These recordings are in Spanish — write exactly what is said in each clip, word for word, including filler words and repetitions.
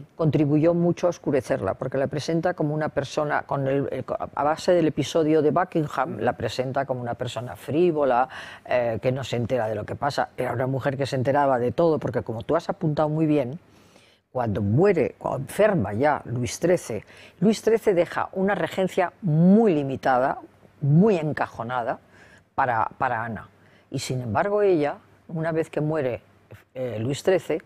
contribuyó mucho a oscurecerla, porque la presenta como una persona, con el, el, a base del episodio de Buckingham, la presenta como una persona frívola, eh, que no se entera de lo que pasa. Era una mujer que se enteraba de todo, porque como tú has apuntado muy bien, cuando muere, cuando enferma ya Luis trece, Luis trece deja una regencia muy limitada, muy encajonada para, para Ana. Y sin embargo ella, una vez que muere eh, Luis trece,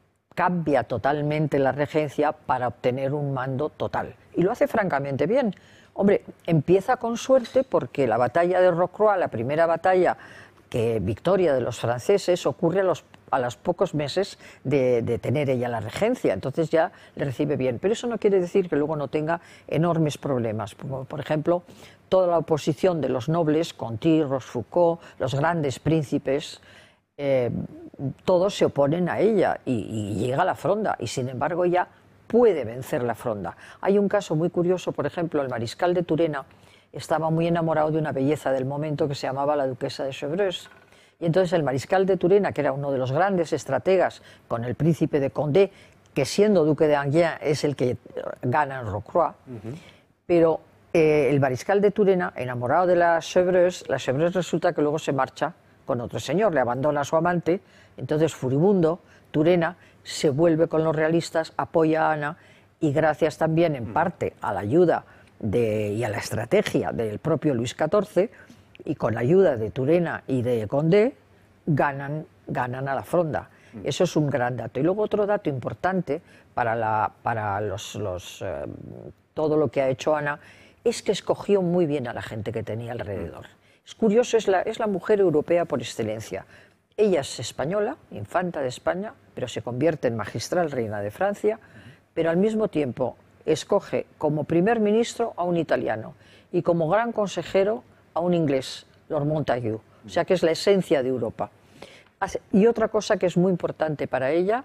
cambia totalmente la regencia para obtener un mando total. Y lo hace francamente bien. Hombre, empieza con suerte porque la batalla de Rocroi, la primera batalla, que victoria de los franceses, ocurre a los, a los pocos meses de, de tener ella la regencia. Entonces ya le recibe bien. Pero eso no quiere decir que luego no tenga enormes problemas. Por, por ejemplo, toda la oposición de los nobles, Conti, Rochefoucauld, los grandes príncipes, eh, todos se oponen a ella y, y llega a la Fronda. Y sin embargo ella puede vencer la Fronda. Hay un caso muy curioso, por ejemplo, el mariscal de Turena estaba muy enamorado de una belleza del momento que se llamaba la duquesa de Chevreuse. Y entonces el mariscal de Turena, que era uno de los grandes estrategas, con el príncipe de Condé, que siendo duque de Enghien es el que gana en Rocroi, uh-huh. pero eh, el mariscal de Turena, enamorado de la Chevreuse, la Chevreuse resulta que luego se marcha con otro señor, le abandona a su amante, entonces furibundo, Turena se vuelve con los realistas, apoya a Ana y gracias también en parte a la ayuda De, y a la estrategia del propio Luis catorce, y con la ayuda de Turena y de Condé, ganan, ganan a la Fronda. Eso es un gran dato. Y luego otro dato importante para, la, para los, los, eh, todo lo que ha hecho Ana, es que escogió muy bien a la gente que tenía alrededor. Es curioso, es la, es la mujer europea por excelencia. Ella es española, infanta de España, pero se convierte en magistral reina de Francia, pero al mismo tiempo escoge como primer ministro a un italiano y como gran consejero a un inglés, Lord Montagu. O sea que es la esencia de Europa. Y otra cosa que es muy importante para ella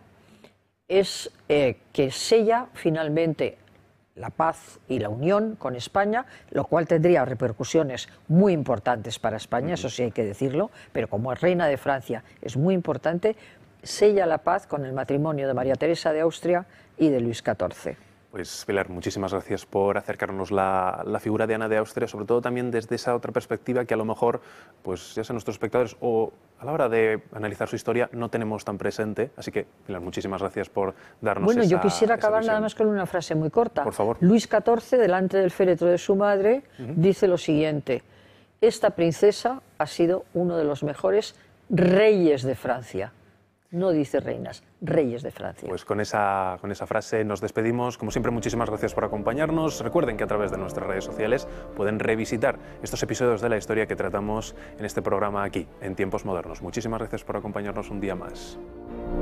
es eh, que sella finalmente la paz y la unión con España, lo cual tendría repercusiones muy importantes para España, eso sí hay que decirlo, pero como es reina de Francia es muy importante, sella la paz con el matrimonio de María Teresa de Austria y de Luis catorce. Pues Pilar, muchísimas gracias por acercarnos la, la figura de Ana de Austria, sobre todo también desde esa otra perspectiva que a lo mejor, pues ya sean nuestros espectadores o a la hora de analizar su historia no tenemos tan presente. Así que, Pilar, muchísimas gracias por darnos Bueno, esa yo quisiera acabar visión. nada más con una frase muy corta. Por favor. Luis catorce, delante del féretro de su madre, uh-huh. dice lo siguiente: esta princesa ha sido uno de los mejores reyes de Francia. No dice reinas, reyes de Francia. Pues con esa, con esa frase nos despedimos. Como siempre, muchísimas gracias por acompañarnos. Recuerden que a través de nuestras redes sociales pueden revisitar estos episodios de la historia que tratamos en este programa aquí, en Tiempos Modernos. Muchísimas gracias por acompañarnos un día más.